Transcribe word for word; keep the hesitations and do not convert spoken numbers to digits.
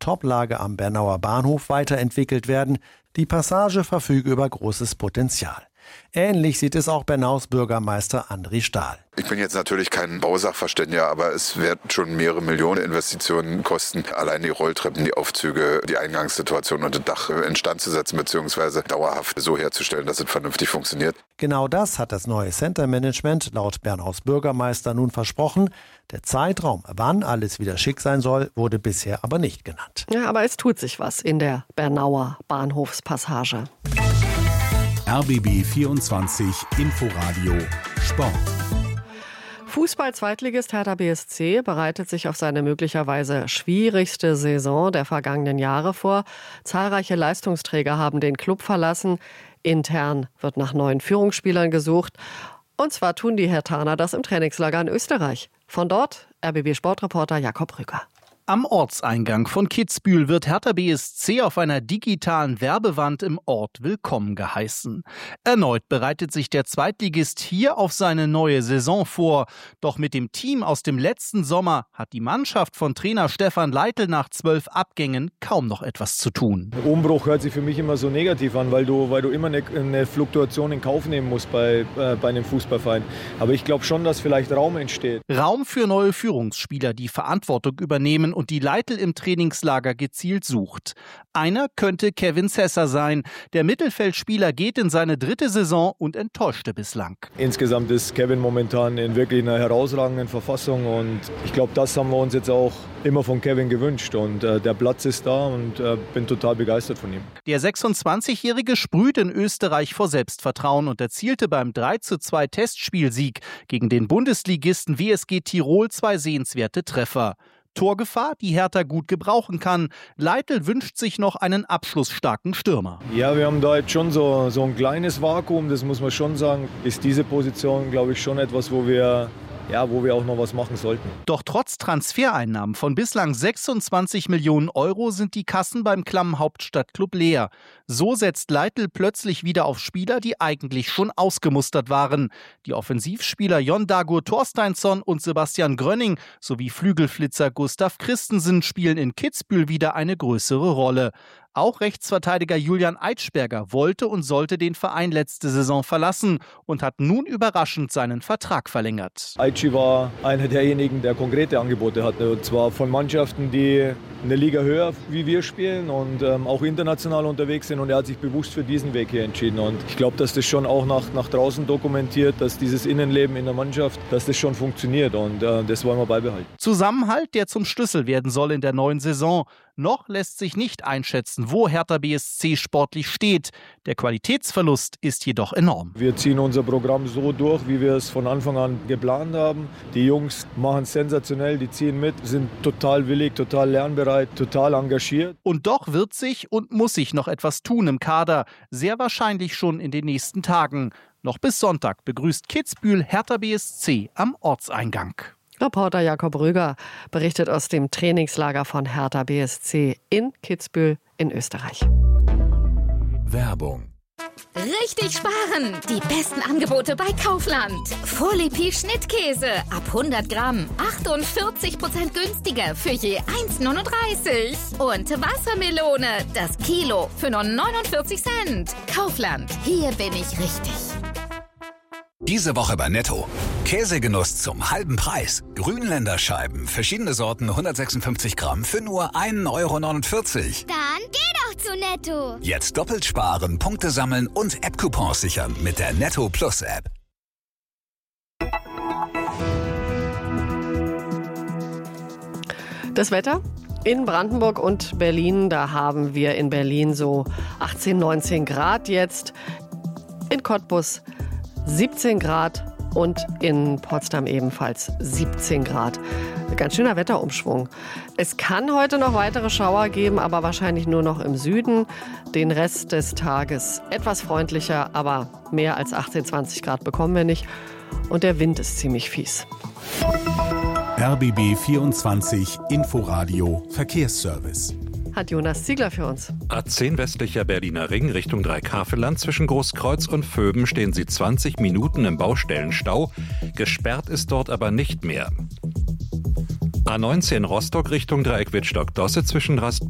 Toplage am Bernauer Bahnhof weiterentwickelt werden. Die Passage verfüge über großes Potenzial. Ähnlich sieht es auch Bernaus Bürgermeister André Stahl. Ich bin jetzt natürlich kein Bausachverständiger, aber es wird schon mehrere Millionen Investitionen kosten, allein die Rolltreppen, die Aufzüge, die Eingangssituation und das Dach instand zu setzen bzw. dauerhaft so herzustellen, dass es vernünftig funktioniert. Genau das hat das neue Center Management laut Bernaus Bürgermeister nun versprochen. Der Zeitraum, wann alles wieder schick sein soll, wurde bisher aber nicht genannt. Ja, aber es tut sich was in der Bernauer Bahnhofspassage. R B B vierundzwanzig Inforadio Sport. Fußball-Zweitligist Hertha B S C bereitet sich auf seine möglicherweise schwierigste Saison der vergangenen Jahre vor. Zahlreiche Leistungsträger haben den Klub verlassen. Intern wird nach neuen Führungsspielern gesucht. Und zwar tun die Herthaner das im Trainingslager in Österreich. Von dort R B B-Sportreporter Jakob Rüger. Am Ortseingang von Kitzbühel wird Hertha B S C auf einer digitalen Werbewand im Ort willkommen geheißen. Erneut bereitet sich der Zweitligist hier auf seine neue Saison vor. Doch mit dem Team aus dem letzten Sommer hat die Mannschaft von Trainer Stefan Leitl nach zwölf Abgängen kaum noch etwas zu tun. Umbruch hört sich für mich immer so negativ an, weil du, weil du immer eine, eine Fluktuation in Kauf nehmen musst bei, äh, bei einem Fußballverein. Aber ich glaube schon, dass vielleicht Raum entsteht. Raum für neue Führungsspieler, die Verantwortung übernehmen und die Leitl im Trainingslager gezielt sucht. Einer könnte Kevin Sessa sein. Der Mittelfeldspieler geht in seine dritte Saison und enttäuschte bislang. Insgesamt ist Kevin momentan in wirklich einer herausragenden Verfassung und ich glaube, das haben wir uns jetzt auch immer von Kevin gewünscht und äh, der Platz ist da und äh, bin total begeistert von ihm. Der sechsundzwanzigjährige sprüht in Österreich vor Selbstvertrauen und erzielte beim drei zu zwei Testspielsieg gegen den Bundesligisten W S G Tirol zwei sehenswerte Treffer. Torgefahr, die Hertha gut gebrauchen kann. Leitl wünscht sich noch einen abschlussstarken Stürmer. Ja, wir haben da jetzt schon so, so ein kleines Vakuum, das muss man schon sagen. Ist diese Position, glaube ich, schon etwas, wo wir, ja, wo wir auch noch was machen sollten. Doch trotz Transfereinnahmen von bislang sechsundzwanzig Millionen Euro sind die Kassen beim klammen Hauptstadtklub leer. So setzt Leitl plötzlich wieder auf Spieler, die eigentlich schon ausgemustert waren. Die Offensivspieler Jon Dagur Thorsteinsson und Sebastian Grönning sowie Flügelflitzer Gustav Christensen spielen in Kitzbühel wieder eine größere Rolle. Auch Rechtsverteidiger Julian Eitschberger wollte und sollte den Verein letzte Saison verlassen und hat nun überraschend seinen Vertrag verlängert. Aitschi war einer derjenigen, der konkrete Angebote hatte. Und zwar von Mannschaften, die eine Liga höher wie wir spielen und ähm, auch international unterwegs sind. Und er hat sich bewusst für diesen Weg hier entschieden. Und ich glaube, dass das schon auch nach, nach draußen dokumentiert, dass dieses Innenleben in der Mannschaft, dass das schon funktioniert. Und äh, das wollen wir beibehalten. Zusammenhalt, der zum Schlüssel werden soll in der neuen Saison. Noch lässt sich nicht einschätzen, wo Hertha B S C sportlich steht. Der Qualitätsverlust ist jedoch enorm. Wir ziehen unser Programm so durch, wie wir es von Anfang an geplant haben. Die Jungs machen es sensationell, die ziehen mit, sind total willig, total lernbereit, total engagiert. Und doch wird sich und muss sich noch etwas tun im Kader. Sehr wahrscheinlich schon in den nächsten Tagen. Noch bis Sonntag begrüßt Kitzbühel Hertha B S C am Ortseingang. Reporter Jakob Rüger berichtet aus dem Trainingslager von Hertha B S C in Kitzbühel in Österreich. Werbung. Richtig sparen! Die besten Angebote bei Kaufland. Folie-Pi Schnittkäse ab hundert Gramm. achtundvierzig Prozent günstiger für je eins Komma neununddreißig. Und Wassermelone, das Kilo für nur neunundvierzig Cent. Kaufland, hier bin ich richtig. Diese Woche bei Netto. Käsegenuss zum halben Preis. Grünländer Scheiben, verschiedene Sorten, hundertsechsundfünfzig Gramm für nur ein Euro neunundvierzig. Dann geh doch zu Netto. Jetzt doppelt sparen, Punkte sammeln und App-Coupons sichern mit der Netto Plus App. Das Wetter? In Brandenburg und Berlin, da haben wir in Berlin so achtzehn, neunzehn Grad jetzt. In Cottbus siebzehn Grad und in Potsdam ebenfalls siebzehn Grad. Ganz schöner Wetterumschwung. Es kann heute noch weitere Schauer geben, aber wahrscheinlich nur noch im Süden. Den Rest des Tages etwas freundlicher, aber mehr als achtzehn, zwanzig Grad bekommen wir nicht. Und der Wind ist ziemlich fies. R B B vierundzwanzig Inforadio Verkehrsservice. Hat Jonas Ziegler für uns. A zehn westlicher Berliner Ring Richtung Dreikafelland. Zwischen Großkreuz und Vöben stehen Sie zwanzig Minuten im Baustellenstau. Gesperrt ist dort aber nicht mehr. A neunzehn Rostock Richtung Dreieck Wittstock-Dosse zwischen Rast